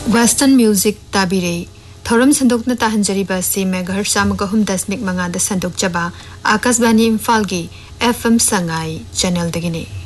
Western music ताबिरे थौरम संदोकना ताहंजरीबा से megahertz 3.5 संदोकचबा Akashvani Imphal की FM Sangai channel दगिने।